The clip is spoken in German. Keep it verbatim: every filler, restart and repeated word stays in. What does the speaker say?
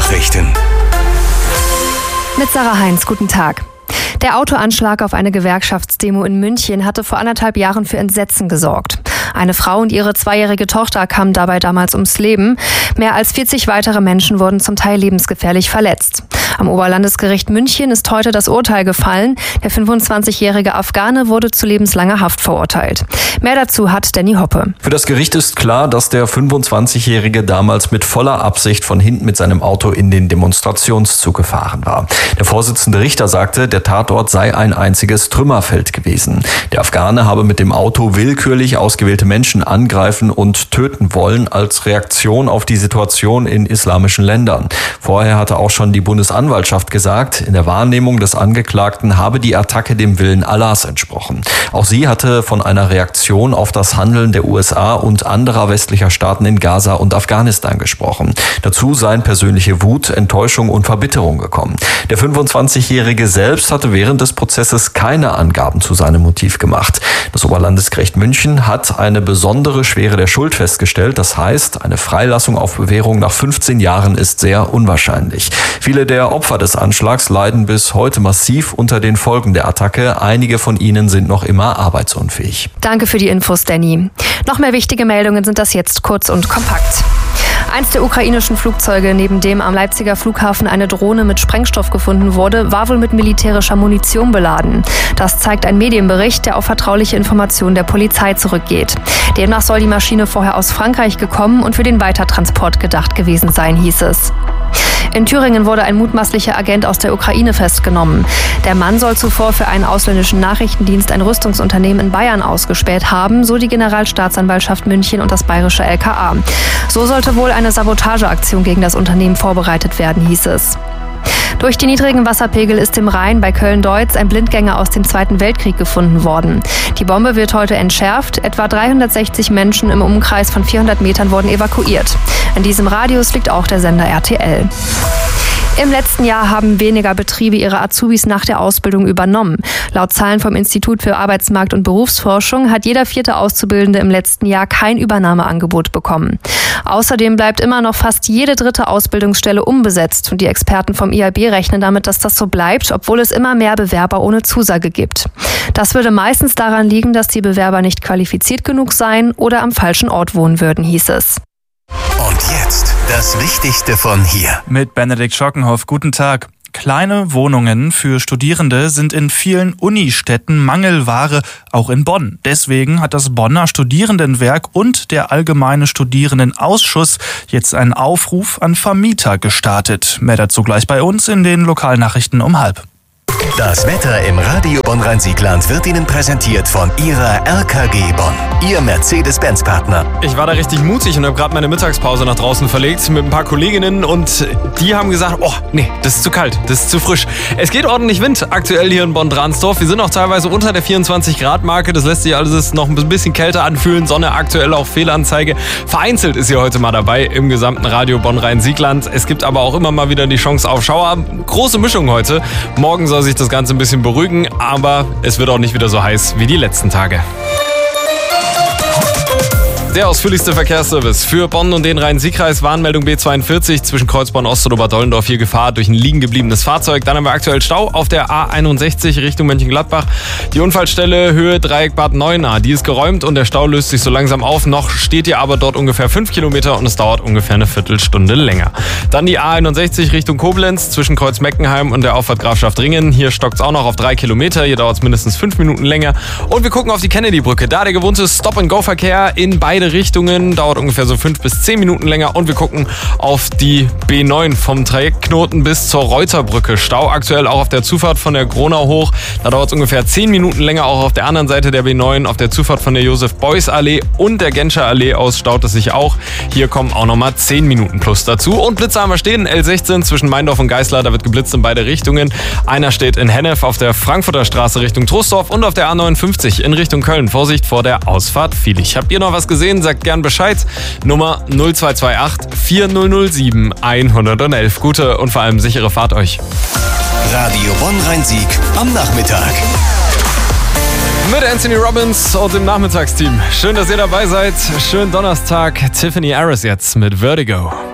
Nachrichten. Mit Sarah Heinz, guten Tag. Der Autoanschlag auf eine Gewerkschaftsdemo in München hatte vor anderthalb Jahren für Entsetzen gesorgt. Eine Frau und ihre zweijährige Tochter kamen dabei damals ums Leben. Mehr als vierzig weitere Menschen wurden zum Teil lebensgefährlich verletzt. Am Oberlandesgericht München ist heute das Urteil gefallen. Der fünfundzwanzigjährige Afghane wurde zu lebenslanger Haft verurteilt. Mehr dazu hat Danny Hoppe. Für das Gericht ist klar, dass der fünfundzwanzigjährige damals mit voller Absicht von hinten mit seinem Auto in den Demonstrationszug gefahren war. Der Vorsitzende Richter sagte, der Tatort sei ein einziges Trümmerfeld gewesen. Der Afghane habe mit dem Auto willkürlich ausgewählte Menschen angreifen und töten wollen als Reaktion auf die Situation in islamischen Ländern. Vorher hatte auch schon die Bundesanwaltschaft gesagt, in der Wahrnehmung des Angeklagten habe die Attacke dem Willen Allahs entsprochen. Auch sie hatte von einer Reaktion auf das Handeln der U S A und anderer westlicher Staaten in Gaza und Afghanistan gesprochen. Dazu seien persönliche Wut, Enttäuschung und Verbitterung gekommen. Der fünfundzwanzigjährige selbst hatte während des Prozesses keine Angaben zu seinem Motiv gemacht. Das Oberlandesgericht München hat eine besondere Schwere der Schuld festgestellt. Das heißt, eine Freilassung auf Bewährung nach fünfzehn Jahren ist sehr unwahrscheinlich. Viele der Opfer des Anschlags leiden bis heute massiv unter den Folgen der Attacke. Einige von ihnen sind noch immer arbeitsunfähig. Danke für die Infos, Danny. Noch mehr wichtige Meldungen sind das jetzt kurz und kompakt. Eins der ukrainischen Flugzeuge, neben dem am Leipziger Flughafen eine Drohne mit Sprengstoff gefunden wurde, war wohl mit militärischer Munition beladen. Das zeigt ein Medienbericht, der auf vertrauliche Informationen der Polizei zurückgeht. Demnach soll die Maschine vorher aus Frankreich gekommen und für den Weitertransport gedacht gewesen sein, hieß es. In Thüringen wurde ein mutmaßlicher Agent aus der Ukraine festgenommen. Der Mann soll zuvor für einen ausländischen Nachrichtendienst ein Rüstungsunternehmen in Bayern ausgespäht haben, so die Generalstaatsanwaltschaft München und das bayerische L K A. So sollte wohl eine Sabotageaktion gegen das Unternehmen vorbereitet werden, hieß es. Durch die niedrigen Wasserpegel ist im Rhein bei Köln-Deutz ein Blindgänger aus dem Zweiten Weltkrieg gefunden worden. Die Bombe wird heute entschärft. Etwa dreihundertsechzig Menschen im Umkreis von vierhundert Metern wurden evakuiert. In diesem Radius liegt auch der Sender R T L. Im letzten Jahr haben weniger Betriebe ihre Azubis nach der Ausbildung übernommen. Laut Zahlen vom Institut für Arbeitsmarkt- und Berufsforschung hat jeder vierte Auszubildende im letzten Jahr kein Übernahmeangebot bekommen. Außerdem bleibt immer noch fast jede dritte Ausbildungsstelle unbesetzt und die Experten vom I A B rechnen damit, dass das so bleibt, obwohl es immer mehr Bewerber ohne Zusage gibt. Das würde meistens daran liegen, dass die Bewerber nicht qualifiziert genug seien oder am falschen Ort wohnen würden, hieß es. Und jetzt das Wichtigste von hier. Mit Benedikt Schockenhoff, guten Tag. Kleine Wohnungen für Studierende sind in vielen Unistädten Mangelware, auch in Bonn. Deswegen hat das Bonner Studierendenwerk und der Allgemeine Studierendenausschuss jetzt einen Aufruf an Vermieter gestartet. Mehr dazu gleich bei uns in den Lokalnachrichten um halb. Das Wetter im Radio Bonn-Rhein-Siegland wird Ihnen präsentiert von Ihrer R K G Bonn, Ihr Mercedes-Benz-Partner. Ich war da richtig mutig und habe gerade meine Mittagspause nach draußen verlegt mit ein paar Kolleginnen und die haben gesagt, oh nee, das ist zu kalt, das ist zu frisch. Es geht ordentlich Wind aktuell hier in Bonn-Dransdorf. Wir sind auch teilweise unter der vierundzwanzig Grad Marke. Das lässt sich alles noch ein bisschen kälter anfühlen. Sonne aktuell auch Fehlanzeige. Vereinzelt ist hier heute mal dabei im gesamten Radio Bonn-Rhein-Siegland. Es gibt aber auch immer mal wieder die Chance auf Schauer. Große Mischung heute. Morgen soll sich das Ganze ein bisschen beruhigen, aber es wird auch nicht wieder so heiß wie die letzten Tage. Der ausführlichste Verkehrsservice für Bonn und den Rhein-Sieg-Kreis. Warnmeldung B zweiundvierzig zwischen Kreuzborn Ost und Oberdollendorf. Hier Gefahr durch ein liegen gebliebenes Fahrzeug. Dann haben wir aktuell Stau auf der A einundsechzig Richtung Mönchengladbach. Die Unfallstelle Höhe Dreieck Bad Neuenahr, die ist geräumt und der Stau löst sich so langsam auf. Noch steht ihr aber dort ungefähr fünf Kilometer und es dauert ungefähr eine Viertelstunde länger. Dann die A einundsechzig Richtung Koblenz zwischen Kreuz-Meckenheim und der Auffahrt Grafschaft Ringen. Hier stockt es auch noch auf drei Kilometer. Hier dauert es mindestens fünf Minuten länger. Und wir gucken auf die Kennedy-Brücke. Da der gewohnte Stop-and-Go-Verkehr in beide Richtungen, dauert ungefähr so fünf bis zehn Minuten länger und wir gucken auf die B neun vom Trajektknoten bis zur Reuterbrücke. Stau aktuell auch auf der Zufahrt von der Gronau hoch, da dauert es ungefähr zehn Minuten länger, auch auf der anderen Seite der B neun, auf der Zufahrt von der Josef-Beuys-Allee und der Genscher Allee aus staut es sich auch. Hier kommen auch nochmal zehn Minuten plus dazu und Blitzer haben wir stehen, L sechzehn zwischen Meindorf und Geißler, da wird geblitzt in beide Richtungen. Einer steht in Hennef auf der Frankfurter Straße Richtung Trostorf und auf der A neunundfünfzig in Richtung Köln. Vorsicht vor der Ausfahrt Vielig. Habt ihr noch was gesehen? Sagt gern Bescheid. Nummer null zwei zwei acht vier null null sieben eins eins eins. Gute und vor allem sichere Fahrt euch. Radio Bonn-Rhein-Sieg am Nachmittag. Mit Anthony Robbins und dem Nachmittagsteam. Schön, dass ihr dabei seid. Schönen Donnerstag. Tiffany Harris jetzt mit Vertigo.